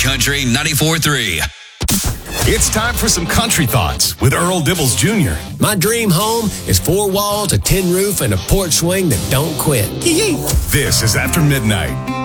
Country 94.3. It's time for some country thoughts with Earl Dibbles Jr. My dream home is 4 walls, a tin roof, and a porch swing that don't quit. This is After Midnight.